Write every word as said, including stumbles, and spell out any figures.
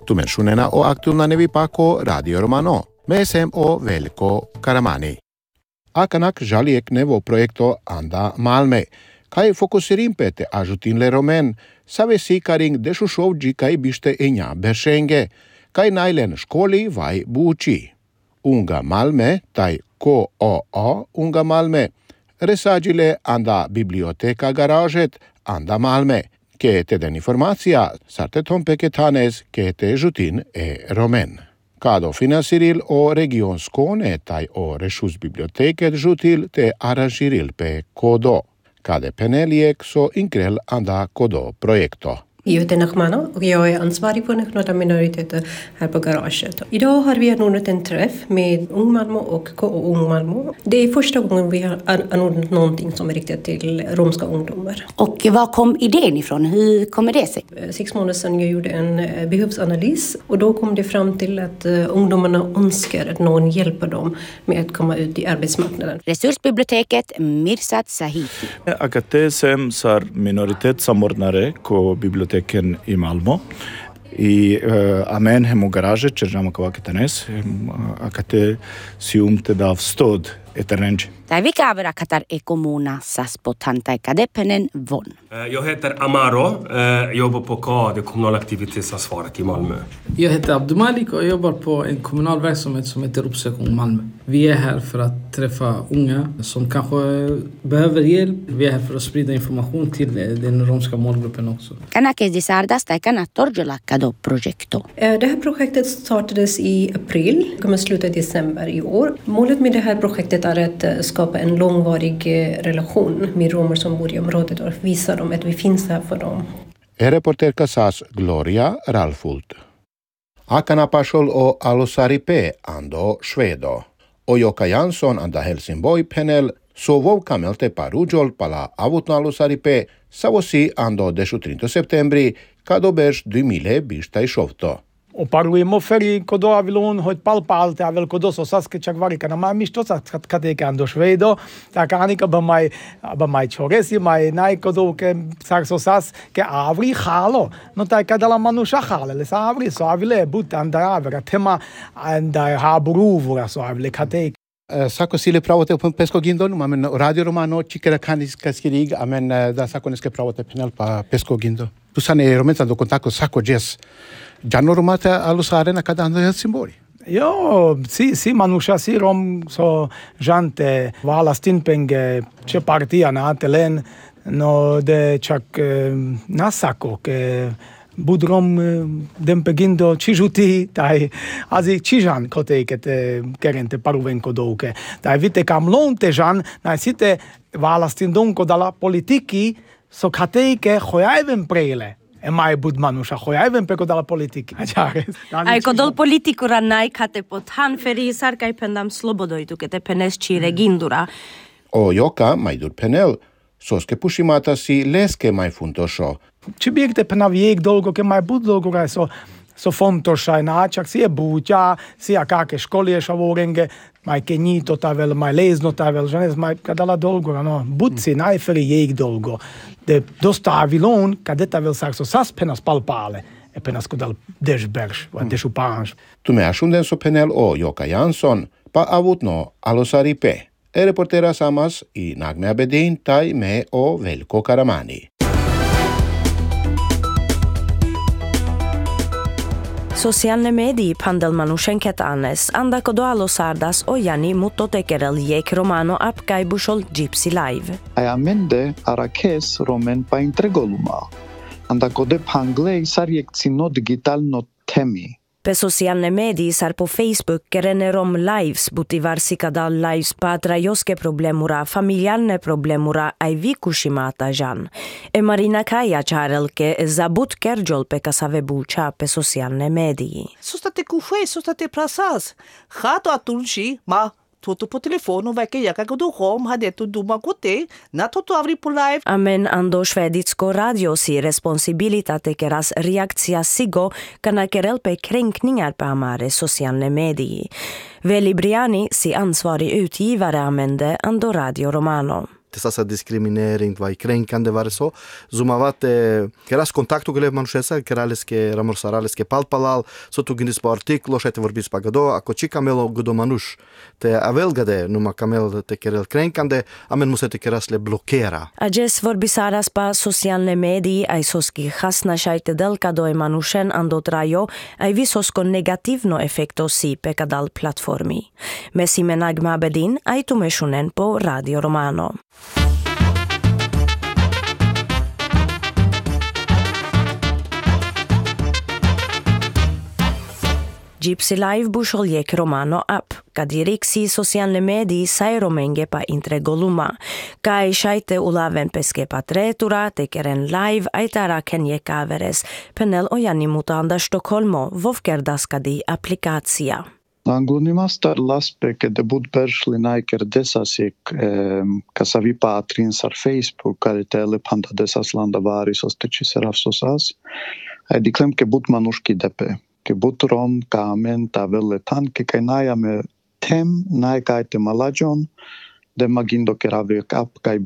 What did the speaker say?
Tumenšunena o aktualna nevi pako Radio Romano. Me sem o Veljko Karamani. Akanak žalijek nevo projekto Anda Malme. Kaj fokusirim pete ajutin le romen, save si karing dešušovđi kaj bište enja beršenge, kaj najlen školi vaj buči. Unga Malme, taj ko o o Unga Malme, resađile Anda biblioteka garažet Anda Malme, ke te den informacija sarte tompeke tanes ke te žutin e romen. Kado finansiril o region Skåne taj o rešus biblioteket žutil te aranžiril pe kodo. Kade peneliek so inkrel Anda kodo projekto. Jag heter Nachmano och jag är ansvarig för nationella minoriteter här på garaget. Idag har vi anordnat en träff med Ung Malmö och K O Ung Malmö. Det är första gången vi har anordnat någonting som är riktat till romska ungdomar. Och var kom idén ifrån? Hur kommer det sig? Sex månader sedan jag gjorde en behovsanalys och då kom det fram till att ungdomarna önskar att någon hjälper dem med att komma ut i arbetsmarknaden. Resursbiblioteket Mirsad Sahiti. Akate sem sar minoritetssamordnare ko biblioteket i Malmö. I uh, amen hemo garaže, čeržama kavaketanes, akate siumte dav stod eterrenj. Tai vikavera katar e kommuna saspotantai kadepenen von. Jag heter Amaro, jobbar på K A, det kommunala aktivitetsansvaret i Malmö. Jag heter Abdumalik och jobbar på en kommunal verksamhet som heter Uppsökning Malmö. Vi är här för att träffa unga som kanske behöver hjälp. Vi är här för att sprida information till den romska målgruppen också. Kanakes disardas tai kanatorjola kado projekto. Det här projektet startades i april, kommer sluta i december i år. Målet med det här projektet är att skapa en långvarig relation med romer som bor i området och visa dem att vi finns här för dem. Reporterka sas Gloria Ralfult. Akana pašol o Alosaripe ando Švedo. O Joka Jansson anda Helsingborg panel so vov kamelte parujol pala avutno Alosaripe savosi ando dešutrinto septembri kado bež dvimile bištaj šovto. O parujemo feri kodo avilon hojt palpalte avel kodo so saske čakvarika na maj mišto sa kateke ando Švedo, tak anika ba maj, ba maj čoresi, maj naj kodo ke sak so sas ke avri halo, no taj kadala manusha hale, le sa avri so avile but anda avra tema anda habruvura so avile kateke. Sako sile pravote po pesko gindon, amen Radio Romano chikera kanis kaskirig, amen da sako neske pravote penal pa pesko gindo. Tu sane romenta do contacto sako jes. Gianno romata Alosarena kada ando Helsingborg. Jo, si si manusha si rom so jante vala stinpenge che partia na atelen no de chak nasako ke budrom dempegindo cijuti tai azi cijan koteket kerente paruvenko douke tai vite kam lonte jan na site vala stindonko dalla politiki so kateke khoyaiven prele e mai bud manusha khoyaiven peko dalla politiki ai kodol politikura nai kate pot han feri sarkai pendam slobodoitu kete penes chi regindura o joka mai dur penel soske pushimata si leske mai funtosho. Ci biegte penavieg dolgo ke mai bud dolgo so so fontosha na chak si e buja si akake školije shavorenge mai kenito tavel mai lezno tavel janes mai kadala dolgo no butsi nai feri jeg dolgo de dosta avilon kadeta vel sakso sas penas palpale e penas kodal deshberg va deshupange. Tu me ashunden so penel o Joka Jansson pa avutno Alosaripe. E reportera samas i Nagme Abedin tai me o Veljko Karamani. Socialne mediji pandelmanushenket anes, anda kodo Alosardas o jani mutotekerel jek romano ap kai bushol Gypsy Live. Ai amende arakes romen pa întregoluma. Anda kode panglei sarjek cino digital no temi. Pe socialne mediji sar po Facebook kerene rom lives buti varsikada lives patra joske problemura, familjalne problemura ai vikushimata jan. E Marina Kaja čarelke zabut kergjol pe kasave buča pe socialne mediji. Sustate kufe, sustate prasas. Hato atunci, ma toto po telefonu veke jaka do home hadetu duma kote, na toto avri po live. Amen ando šveditsko radio si responsibilitate keras reakcija sigo kana kerel pe kränkningar på amare socialne mediji. Veli Briani si ansvarig utgivare amende ando Radio Romano. essa diskriminering vai kränkande vare så zumavate keras contactul cu manușesa kerales ke ramorsarales ke palpalal so tu gândis pe articolo și te vorbiți pe gado acoci camelo gado manuș te avelgade numa camel te kerel kränkande amen muset te keras le blockera Ages vorbisaras pa socialne medii ai soski hasna shaite del kadoi manușen andot rajo ai visos con negativno efekto si pe kadal platformi. Mesi menagma bedin ai tu meshunen po Radio Romano. Gypsy Live busholjek Romano app, kadiriksi socialne medii sai romenge pa intregoluma. Kai shaite ulaven peske patretura, tekeren live aitara kenje kaveres, penel ojani mutanda Stockholmo, vovkerdaskadi aplikacija. Anglonimasta laspe che debut peršli najker desasik eh, kasavi patrin sar Facebook, care tele panda desas landa varis osteči serafsosas, ai diklem ke but manuški depe. Ke but rom kamen ta vele tan ke kai naja me tem nai kai te malajon de magindo ke rave kap kai